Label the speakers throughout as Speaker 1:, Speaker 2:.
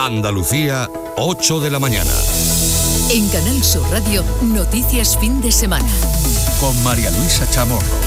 Speaker 1: Andalucía, 8 de la mañana.
Speaker 2: En Canal Sur Radio, Noticias Fin de Semana.
Speaker 3: Con María Luisa Chamorro.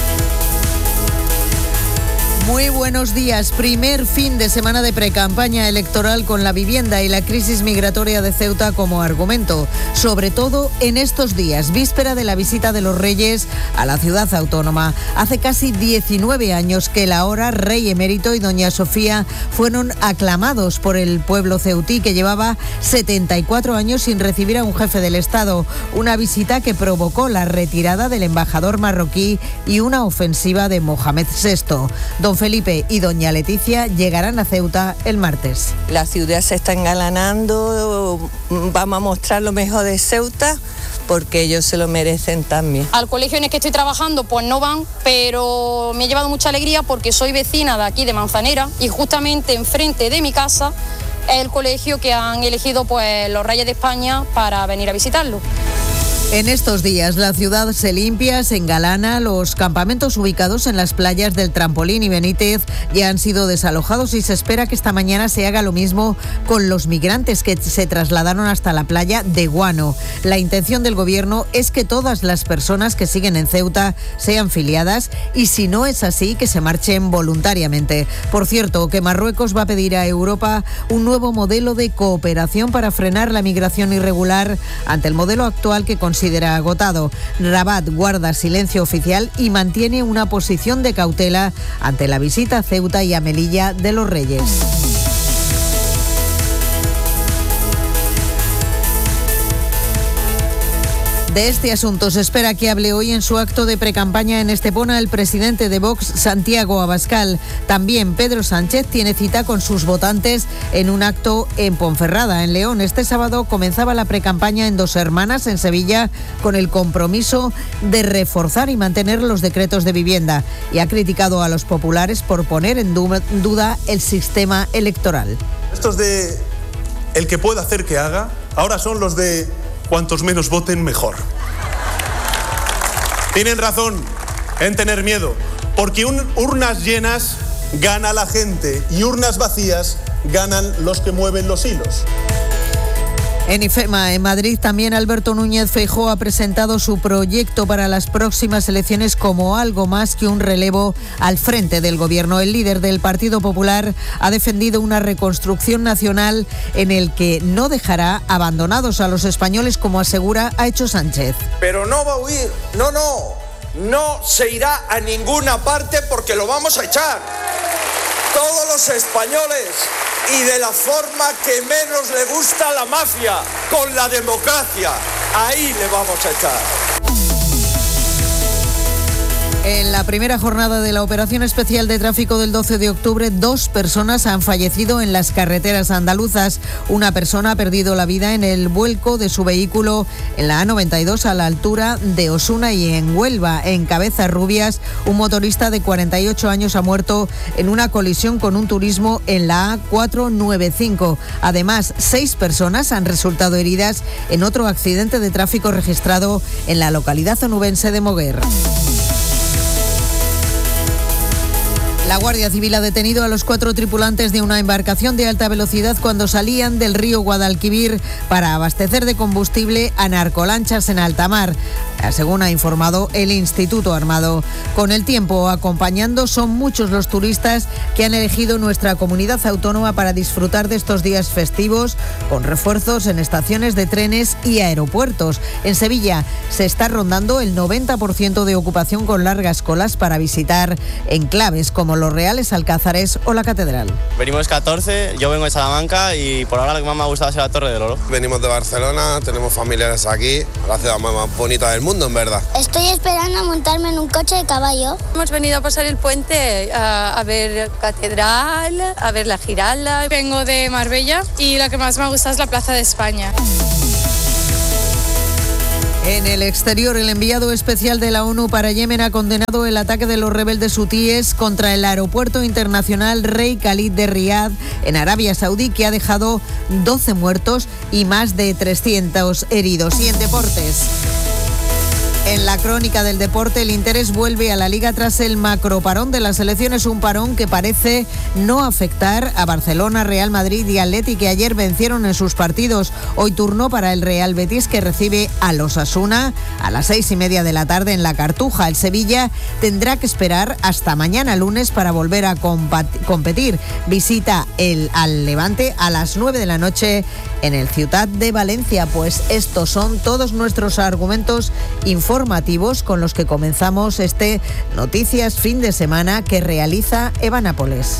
Speaker 4: Muy buenos días. Primer fin de semana de precampaña electoral con la vivienda y la crisis migratoria de Ceuta como argumento. Sobre todo en estos días, víspera de la visita de los Reyes a la ciudad autónoma. Hace casi 19 años que el ahora rey emérito y doña Sofía fueron aclamados por el pueblo ceutí, que llevaba 74 años sin recibir a un jefe del Estado. Una visita que provocó la retirada del embajador marroquí y una ofensiva de Mohamed VI. Don Felipe y doña Leticia llegarán a Ceuta el martes.
Speaker 5: La ciudad se está engalanando, vamos a mostrar lo mejor de Ceuta porque ellos se lo merecen también.
Speaker 6: Al colegio en el que estoy trabajando pues no van, pero me ha llevado mucha alegría porque soy vecina de aquí de Manzanera y justamente enfrente de mi casa es el colegio que han elegido pues los Reyes de España para venir a visitarlo.
Speaker 4: En estos días la ciudad se limpia, se engalana. Los campamentos ubicados en las playas del Trampolín y Benítez ya han sido desalojados y se espera que esta mañana se haga lo mismo con los migrantes que se trasladaron hasta la playa de Guano. La intención del gobierno es que todas las personas que siguen en Ceuta sean filiadas y, si no es así, que se marchen voluntariamente. Por cierto, que Marruecos va a pedir a Europa un nuevo modelo de cooperación para frenar la migración irregular ante el modelo actual que considera agotado. Rabat guarda silencio oficial y mantiene una posición de cautela ante la visita a Ceuta y a Melilla de los Reyes. De este asunto se espera que hable hoy en su acto de precampaña en Estepona el presidente de Vox, Santiago Abascal. También Pedro Sánchez tiene cita con sus votantes en un acto en Ponferrada, en León. Este sábado comenzaba la precampaña en Dos Hermanas, en Sevilla, con el compromiso de reforzar y mantener los decretos de vivienda, y ha criticado a los populares por poner en duda el sistema electoral.
Speaker 7: Estos de el que pueda hacer que haga, ahora son los de cuantos menos voten, mejor. Tienen razón en tener miedo, porque urnas llenas gana la gente y urnas vacías ganan los que mueven los hilos.
Speaker 4: En IFEMA, en Madrid, también Alberto Núñez Feijóo ha presentado su proyecto para las próximas elecciones como algo más que un relevo al frente del gobierno. El líder del Partido Popular ha defendido una reconstrucción nacional en el que no dejará abandonados a los españoles, como asegura ha hecho Sánchez.
Speaker 8: Pero no va a huir, no se irá a ninguna parte porque lo vamos a echar. Todos los españoles, y de la forma que menos le gusta a la mafia, con la democracia. Ahí le vamos a echar.
Speaker 4: En la primera jornada de la operación especial de tráfico del 12 de octubre, 2 personas han fallecido en las carreteras andaluzas. Una persona ha perdido la vida en el vuelco de su vehículo en la A92 a la altura de Osuna, y en Huelva, en Cabezarrubias, un motorista de 48 años ha muerto en una colisión con un turismo en la A495. Además, 6 personas han resultado heridas en otro accidente de tráfico registrado en la localidad onubense de Moguer. La Guardia Civil ha detenido a los 4 tripulantes de una embarcación de alta velocidad cuando salían del río Guadalquivir para abastecer de combustible a narcolanchas en alta mar, según ha informado el Instituto Armado. Con el tiempo acompañando, son muchos los turistas que han elegido nuestra comunidad autónoma para disfrutar de estos días festivos, con refuerzos en estaciones de trenes y aeropuertos. En Sevilla se está rondando el 90% de ocupación, con largas colas para visitar enclaves como Los Reales, Alcázares o la Catedral.
Speaker 9: Venimos 14, yo vengo de Salamanca y por ahora lo que más me ha gustado ha sido la Torre del Oro.
Speaker 10: Venimos de Barcelona, tenemos familiares aquí, la ciudad más bonita del mundo, en verdad.
Speaker 11: Estoy esperando a montarme en un coche de caballo.
Speaker 12: Hemos venido a pasar el puente a ver Catedral, a ver la Giralda. Vengo de Marbella y la que más me ha gustado es la Plaza de España.
Speaker 4: En el exterior, el enviado especial de la ONU para Yemen ha condenado el ataque de los rebeldes hutíes contra el aeropuerto internacional Rey Khalid de Riad, en Arabia Saudí, que ha dejado 12 muertos y más de 300 heridos. Y en deportes, En la crónica del deporte, el interés vuelve a la Liga tras el macroparón de las selecciones, un parón que parece no afectar a Barcelona, Real Madrid y Atleti, que ayer vencieron en sus partidos. Hoy turno para el Real Betis, que recibe a los Osasuna a las 6:30 de la tarde en la Cartuja. El Sevilla tendrá que esperar hasta mañana lunes para volver a competir. Visita al Levante a las 9 de la noche en el Ciutat de Valencia. Pues estos son todos nuestros argumentos informativos con los que comenzamos este Noticias Fin de Semana que realiza Eva Nápoles.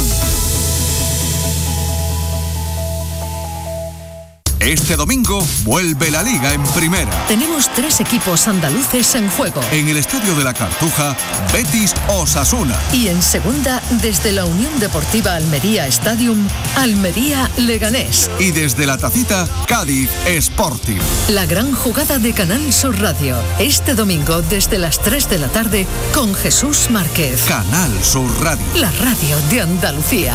Speaker 3: Este domingo vuelve la Liga en Primera.
Speaker 2: Tenemos 3 equipos andaluces en juego.
Speaker 3: En el Estadio de la Cartuja, Betis Osasuna.
Speaker 2: Y en Segunda, desde la Unión Deportiva Almería Stadium, Almería Leganés.
Speaker 3: Y desde la Tacita, Cádiz Sporting.
Speaker 2: La gran jugada de Canal Sur Radio. Este domingo desde las 3 de la tarde con Jesús Márquez.
Speaker 3: Canal Sur Radio.
Speaker 2: La radio de Andalucía.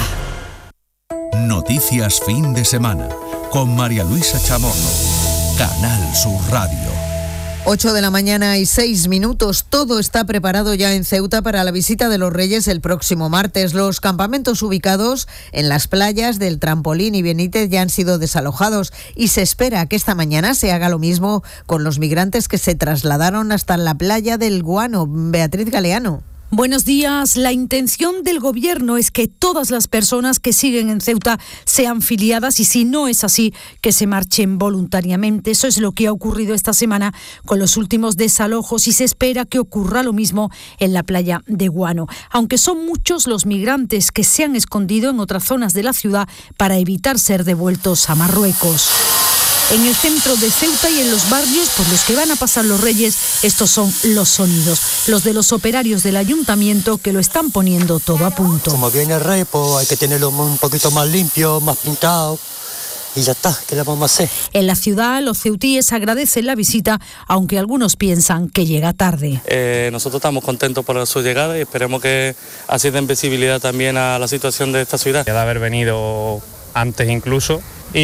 Speaker 3: Noticias Fin de Semana. Con María Luisa Chamorro, Canal Sur Radio.
Speaker 4: 8 de la mañana y 6 minutos. Todo está preparado ya en Ceuta para la visita de los Reyes el próximo martes. Los campamentos ubicados en las playas del Trampolín y Benítez ya han sido desalojados y se espera que esta mañana se haga lo mismo con los migrantes que se trasladaron hasta la playa del Guano. Beatriz Galeano.
Speaker 13: Buenos días. La intención del Gobierno es que todas las personas que siguen en Ceuta sean filiadas y, si no es así, que se marchen voluntariamente. Eso es lo que ha ocurrido esta semana con los últimos desalojos y se espera que ocurra lo mismo en la playa de Guano. Aunque son muchos los migrantes que se han escondido en otras zonas de la ciudad para evitar ser devueltos a Marruecos. En el centro de Ceuta y en los barrios por los que van a pasar los Reyes, estos son los sonidos, los de los operarios del ayuntamiento que lo están poniendo todo a punto.
Speaker 14: Como viene el Rey, pues hay que tenerlo un poquito más limpio, más pintado. Y ya está, ¿qué le vamos a hacer?
Speaker 13: En la ciudad, los ceutíes agradecen la visita, aunque algunos piensan que llega tarde.
Speaker 15: Nosotros estamos contentos por su llegada y esperemos que así den visibilidad también a la situación de esta ciudad.
Speaker 16: De haber venido antes incluso.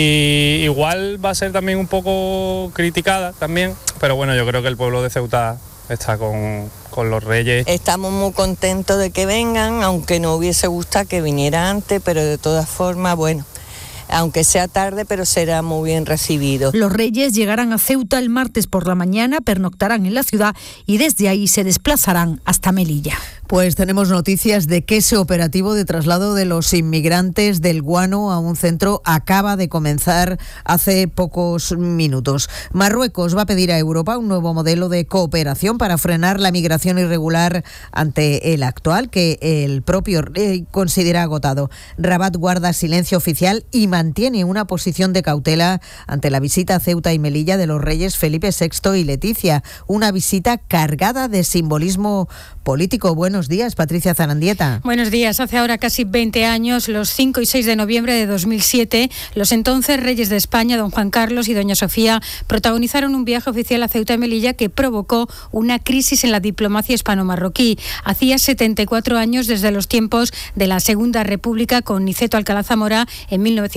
Speaker 16: Y igual va a ser también un poco criticada también, pero bueno, yo creo que el pueblo de Ceuta está con los Reyes.
Speaker 5: Estamos muy contentos de que vengan, aunque nos hubiese gustado que viniera antes, pero de todas formas, bueno, aunque sea tarde, pero será muy bien recibido.
Speaker 13: Los Reyes llegarán a Ceuta el martes por la mañana, pernoctarán en la ciudad y desde ahí se desplazarán hasta Melilla.
Speaker 4: Pues tenemos noticias de que ese operativo de traslado de los inmigrantes del Guano a un centro acaba de comenzar hace pocos minutos. Marruecos va a pedir a Europa un nuevo modelo de cooperación para frenar la migración irregular ante el actual, que el propio rey considera agotado. Rabat guarda silencio oficial y mantiene una posición de cautela ante la visita a Ceuta y Melilla de los reyes Felipe VI y Leticia, una visita cargada de simbolismo político. Buenos días, Patricia Zarandieta.
Speaker 17: Buenos días. Hace ahora casi 20 años, los 5 y 6 de noviembre de 2007, los entonces reyes de España, don Juan Carlos y doña Sofía, protagonizaron un viaje oficial a Ceuta y Melilla que provocó una crisis en la diplomacia hispano-marroquí. Hacía 74 años desde los tiempos de la Segunda República con Niceto Alcalá Zamora en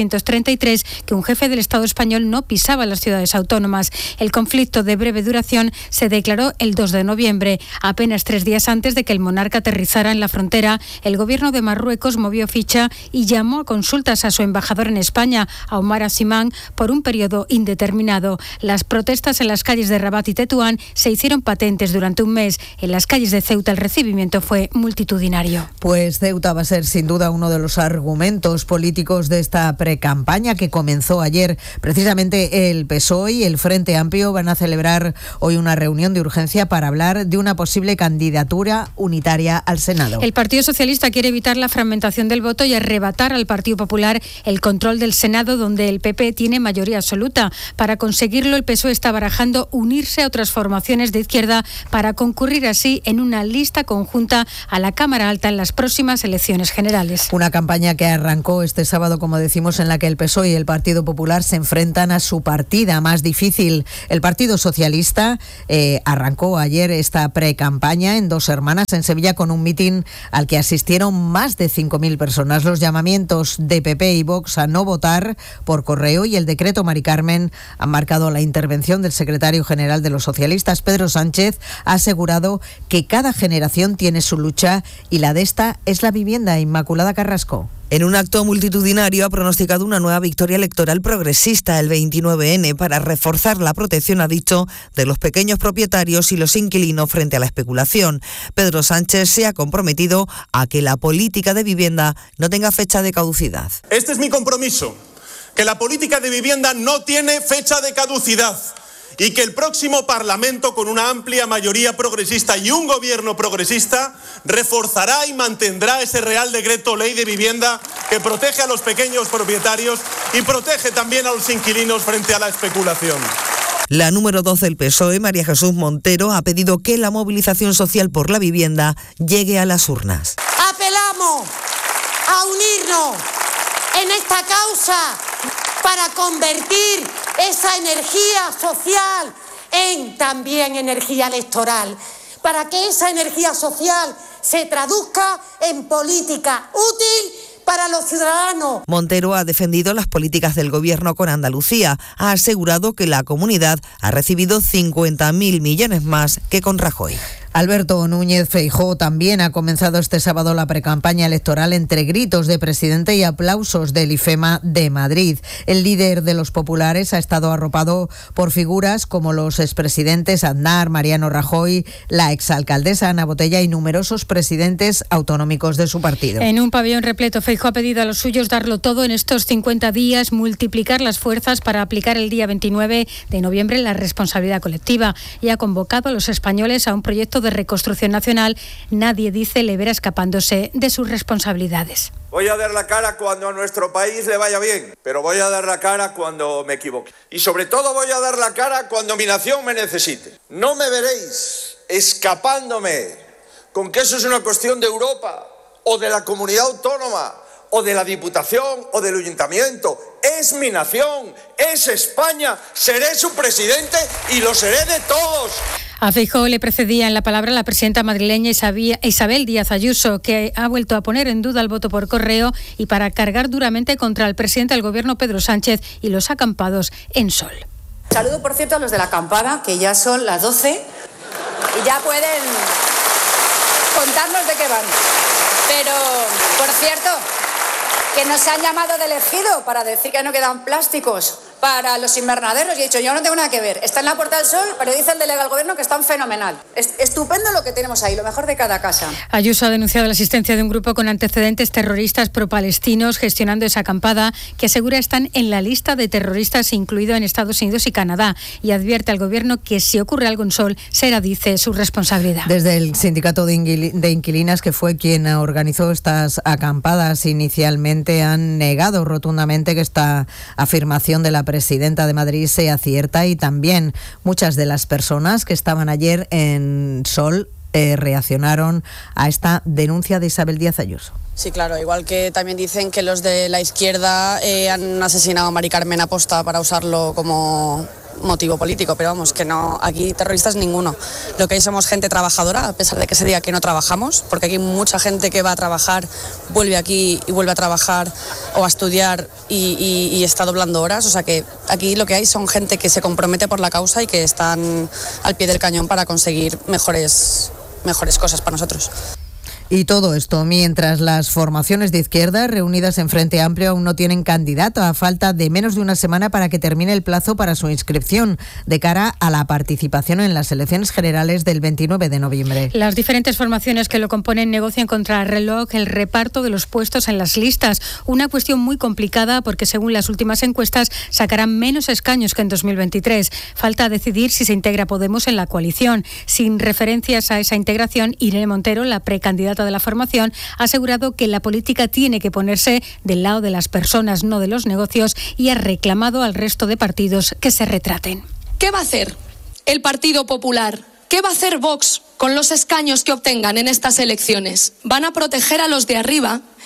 Speaker 17: 1933 que un jefe del Estado español no pisaba las ciudades autónomas. El conflicto de breve duración se declaró el 2 de noviembre, apenas 3 días antes de que el monarca aterrizara en la frontera. El gobierno de Marruecos movió ficha y llamó a consultas a su embajador en España, a Omar Asimán, por un periodo indeterminado. Las protestas en las calles de Rabat y Tetuán se hicieron patentes durante un mes. En las calles de Ceuta el recibimiento fue multitudinario.
Speaker 4: Pues Ceuta va a ser sin duda uno de los argumentos políticos de esta precampaña que comenzó ayer. Precisamente el PSOE y el Frente Amplio van a celebrar hoy una reunión de urgencia para hablar de una posible candidatura unitaria al Senado.
Speaker 17: El Partido Socialista quiere evitar la fragmentación del voto y arrebatar al Partido Popular el control del Senado, donde el PP tiene mayoría absoluta. Para conseguirlo, el PSOE está barajando unirse a otras formaciones de izquierda para concurrir así en una lista conjunta a la Cámara Alta en las próximas elecciones generales.
Speaker 4: Una campaña que arrancó este sábado, como decimos, en la que el PSOE y el Partido Popular se enfrentan a su partida más difícil. El Partido Socialista arrancó ayer esta precampaña en Dos Hermanas, en Sevilla, Melilla con un mitin al que asistieron más de 5.000 personas. Los llamamientos de PP y Vox a no votar por correo y el decreto Mari Carmen han marcado la intervención del secretario general de los socialistas. Pedro Sánchez ha asegurado que cada generación tiene su lucha y la de esta es la vivienda. Inmaculada Carrasco.
Speaker 18: En un acto multitudinario ha pronosticado una nueva victoria electoral progresista el 29N para reforzar la protección, ha dicho, de los pequeños propietarios y los inquilinos frente a la especulación. Pedro Sánchez se ha comprometido a que la política de vivienda no tenga fecha de caducidad.
Speaker 7: Este es mi compromiso, que la política de vivienda no tiene fecha de caducidad y que el próximo Parlamento, con una amplia mayoría progresista y un gobierno progresista, reforzará y mantendrá ese Real Decreto Ley de Vivienda que protege a los pequeños propietarios y protege también a los inquilinos frente a la especulación.
Speaker 18: La número 2 del PSOE, María Jesús Montero, ha pedido que la movilización social por la vivienda llegue a las urnas.
Speaker 19: Apelamos a unirnos en esta causa para convertir esa energía social en también energía electoral, para que esa energía social se traduzca en política útil para los ciudadanos.
Speaker 18: Montero ha defendido las políticas del Gobierno con Andalucía. Ha asegurado que la comunidad ha recibido 50.000 millones más que con Rajoy.
Speaker 4: Alberto Núñez Feijóo también ha comenzado este sábado la precampaña electoral entre gritos de presidente y aplausos del IFEMA de Madrid. El líder de los populares ha estado arropado por figuras como los expresidentes Aznar, Mariano Rajoy, la exalcaldesa Ana Botella y numerosos presidentes autonómicos de su partido.
Speaker 17: En un pabellón repleto, Feijóo ha pedido a los suyos darlo todo en estos 50 días, multiplicar las fuerzas para aplicar el día 29 de noviembre la responsabilidad colectiva y ha convocado a los españoles a un proyecto de reconstrucción nacional. Nadie, dice, le verá escapándose de sus responsabilidades.
Speaker 8: Voy a dar la cara cuando a nuestro país le vaya bien, pero voy a dar la cara cuando me equivoque. Y sobre todo voy a dar la cara cuando mi nación me necesite. No me veréis escapándome con que eso es una cuestión de Europa o de la comunidad autónoma o de la Diputación o del Ayuntamiento. Es mi nación, es España, seré su presidente y lo seré de todos.
Speaker 17: A Feijóo le precedía en la palabra la presidenta madrileña Isabel Díaz Ayuso, que ha vuelto a poner en duda el voto por correo y para cargar duramente contra el presidente del Gobierno, Pedro Sánchez, y los acampados en Sol.
Speaker 20: Saludo, por cierto, a los de la acampada, que ya son las 12 y ya pueden contarnos de qué van. Pero, por cierto, que nos han llamado del Ejido para decir que no quedan plásticos para los invernaderos y he dicho, yo no tengo nada que ver, está en la Puerta del Sol, pero dice el delegado del Gobierno que están fenomenal. Es estupendo lo que tenemos ahí, lo mejor de cada casa.
Speaker 17: Ayuso ha denunciado la existencia de un grupo con antecedentes terroristas pro-palestinos gestionando esa acampada, que asegura están en la lista de terroristas incluido en Estados Unidos y Canadá, y advierte al Gobierno que si ocurre algo en Sol será, dice, su responsabilidad.
Speaker 4: Desde el sindicato de inquilinas, que fue quien organizó estas acampadas inicialmente, han negado rotundamente que esta afirmación de la presidenta de Madrid sea cierta, y también muchas de las personas que estaban ayer en Sol reaccionaron a esta denuncia de Isabel Díaz Ayuso.
Speaker 21: Sí, claro, igual que también dicen que los de la izquierda han asesinado a Mari Carmen aposta para usarlo como motivo político, pero vamos, que no, aquí terroristas ninguno. Lo que hay somos gente trabajadora, a pesar de que se diga que no trabajamos, porque aquí hay mucha gente que va a trabajar, vuelve aquí y vuelve a trabajar o a estudiar y está doblando horas, o sea que aquí lo que hay son gente que se compromete por la causa y que están al pie del cañón para conseguir mejores cosas para nosotros.
Speaker 4: Y todo esto mientras las formaciones de izquierda reunidas en Frente Amplio aún no tienen candidato, a falta de menos de una semana para que termine el plazo para su inscripción de cara a la participación en las elecciones generales del 29 de noviembre.
Speaker 17: Las diferentes formaciones que lo componen negocian contra el reloj el reparto de los puestos en las listas, una cuestión muy complicada porque según las últimas encuestas sacarán menos escaños que en 2023. Falta decidir si se integra Podemos en la coalición. Sin referencias a esa integración, Irene Montero, la precandidata de la formación, ha asegurado que la política tiene que ponerse del lado de las personas, no de los negocios, y ha reclamado al resto de partidos que se retraten.
Speaker 22: ¿Qué va a hacer el Partido Popular? ¿Qué va a hacer Vox con los escaños que obtengan en estas elecciones? Van a proteger a los de arriba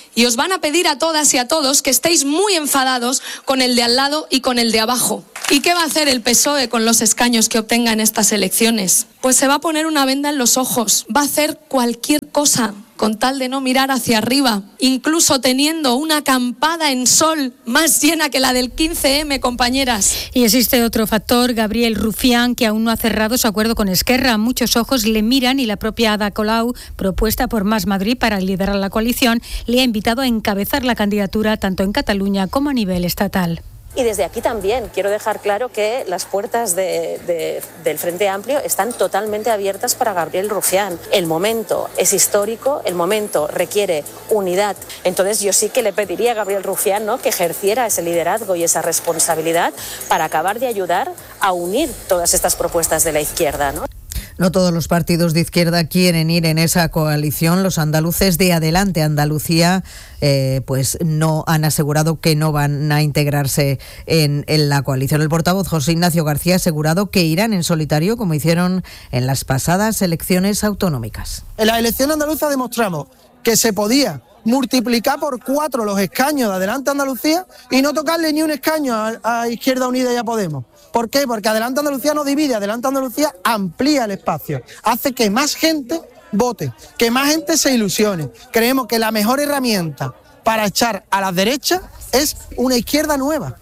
Speaker 22: y os van a pedir a todas y a todos que estéis muy enfadados con el de al lado y con el de abajo. ¿Y qué va a hacer el PSOE con los escaños que obtenga en estas elecciones? Pues se va a poner una venda en los ojos, va a hacer cualquier cosa con tal de no mirar hacia arriba, incluso teniendo una acampada en Sol más llena que la del 15M, compañeras.
Speaker 17: Y existe otro factor, Gabriel Rufián, que aún no ha cerrado su acuerdo con Esquerra. Muchos ojos le miran y la propia Ada Colau, propuesta por Más Madrid para liderar la coalición, le ha invitado a encabezar la candidatura tanto en Cataluña como a nivel estatal.
Speaker 1: Y desde aquí también quiero dejar claro que las puertas del Frente Amplio están totalmente abiertas para Gabriel Rufián. El momento es histórico, el momento requiere unidad. Entonces yo sí que le pediría a Gabriel Rufián, ¿no?, que ejerciera ese liderazgo y esa responsabilidad para acabar de ayudar a unir todas estas propuestas de la izquierda, ¿no?
Speaker 4: No todos los partidos de izquierda quieren ir en esa coalición. Los andaluces de Adelante Andalucía pues no han asegurado que no van a integrarse en la coalición. El portavoz José Ignacio García ha asegurado que irán en solitario como hicieron en las pasadas elecciones autonómicas.
Speaker 6: En las elecciones andaluzas demostramos que se podía multiplicar por 4 los escaños de Adelante Andalucía y no tocarle ni un escaño a Izquierda Unida y a Podemos. ¿Por qué? Porque Adelante Andalucía no divide, Adelante Andalucía amplía el espacio, hace que más gente vote, que más gente se ilusione. Creemos que la mejor herramienta para echar a las derechas es una izquierda nueva.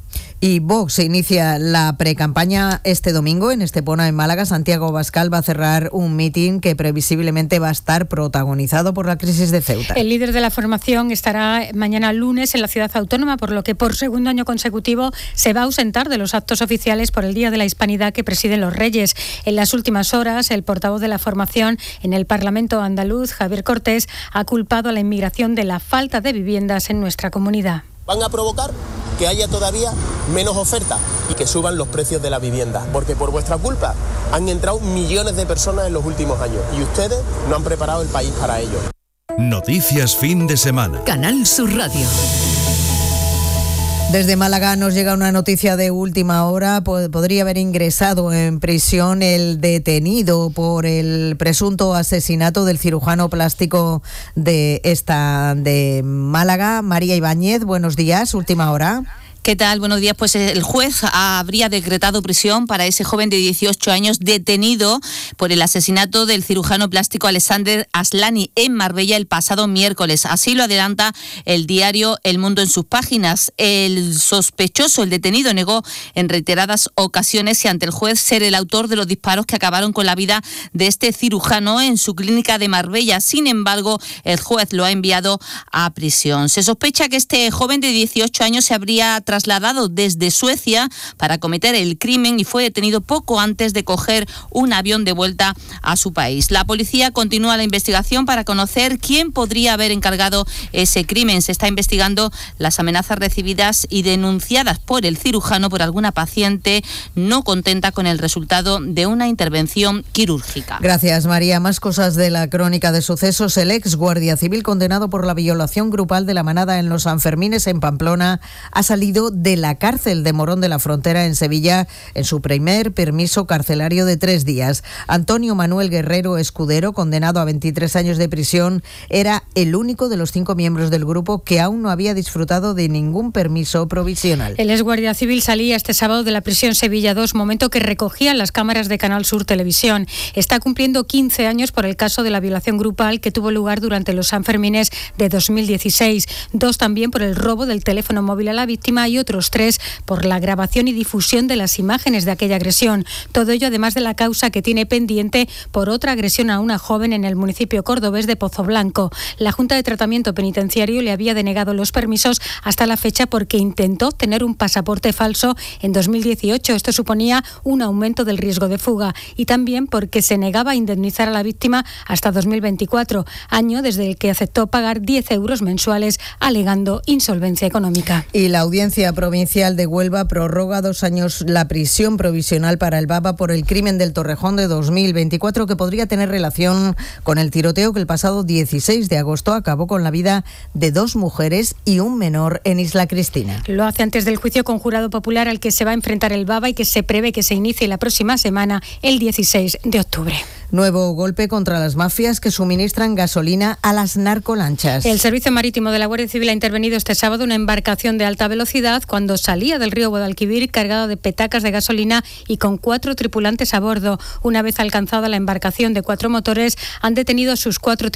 Speaker 4: Y Vox inicia la precampaña este domingo en Estepona, en Málaga. Santiago Abascal va a cerrar un mitin que previsiblemente va a estar protagonizado por la crisis de Ceuta.
Speaker 17: El líder de la formación estará mañana lunes en la ciudad autónoma, por lo que por segundo año consecutivo se va a ausentar de los actos oficiales por el Día de la Hispanidad que presiden los Reyes. En las últimas horas, el portavoz de la formación en el Parlamento andaluz, Javier Cortés, ha culpado a la inmigración de la falta de viviendas en nuestra comunidad.
Speaker 23: Van a provocar que haya todavía menos oferta y que suban los precios de la vivienda, porque por vuestra culpa han entrado millones de personas en los últimos años y ustedes no han preparado el país para ello.
Speaker 3: Noticias fin de semana.
Speaker 2: Canal Sur Radio.
Speaker 4: Desde Málaga nos llega una noticia de última hora. Podría haber ingresado en prisión el detenido por el presunto asesinato del cirujano plástico de Málaga, María Ibáñez. Buenos días, última hora.
Speaker 24: ¿Qué tal? Buenos días. Pues el juez habría decretado prisión para ese joven de 18 años detenido por el asesinato del cirujano plástico Alexander Aslani en Marbella el pasado miércoles. Así lo adelanta el diario El Mundo en sus páginas. El sospechoso, el detenido, negó en reiteradas ocasiones y ante el juez ser el autor de los disparos que acabaron con la vida de este cirujano en su clínica de Marbella. Sin embargo, el juez lo ha enviado a prisión. Se sospecha que este joven de 18 años se habría trasladado desde Suecia para cometer el crimen y fue detenido poco antes de coger un avión de vuelta a su país. La policía continúa la investigación para conocer quién podría haber encargado ese crimen. Se está investigando las amenazas recibidas y denunciadas por el cirujano por alguna paciente no contenta con el resultado de una intervención quirúrgica.
Speaker 4: Gracias, María. Más cosas de la crónica de sucesos. El ex guardia civil condenado por la violación grupal de la manada en los Sanfermines en Pamplona ha salido de la cárcel de Morón de la Frontera en Sevilla en su primer permiso carcelario de 3 días. Antonio Manuel Guerrero Escudero, condenado a 23 años de prisión, era el único de los 5 miembros del grupo que aún no había disfrutado de ningún permiso provisional.
Speaker 17: El ex guardia civil salía este sábado de la prisión Sevilla 2, momento que recogían las cámaras de Canal Sur Televisión. Está cumpliendo 15 años por el caso de la violación grupal que tuvo lugar durante los Sanfermines de 2016. 2 también por el robo del teléfono móvil a la víctima y otros 3 por la grabación y difusión de las imágenes de aquella agresión. Todo ello además de la causa que tiene pendiente por otra agresión a una joven en el municipio cordobés de Pozoblanco. La Junta de Tratamiento Penitenciario le había denegado los permisos hasta la fecha porque intentó tener un pasaporte falso en 2018. Esto suponía un aumento del riesgo de fuga y también porque se negaba a indemnizar a la víctima hasta 2024, año desde el que aceptó pagar 10 euros mensuales alegando insolvencia económica.
Speaker 4: Y la Audiencia Provincial de Huelva prorroga 2 años la prisión provisional para el Baba por el crimen del Torrejón de 2024 que podría tener relación con el tiroteo que el pasado 16 de agosto acabó con la vida de 2 mujeres y un menor en Isla Cristina.
Speaker 17: Lo hace antes del juicio con jurado popular al que se va a enfrentar el Baba y que se prevé que se inicie la próxima semana, el 16 de octubre.
Speaker 4: Nuevo golpe contra las mafias que suministran gasolina a las narcolanchas.
Speaker 17: El Servicio Marítimo de la Guardia Civil ha intervenido este sábado una embarcación de alta velocidad cuando salía del río Guadalquivir cargada de petacas de gasolina y con 4 tripulantes a bordo. Una vez alcanzada la embarcación de 4 motores, han detenido a sus 4 tripulantes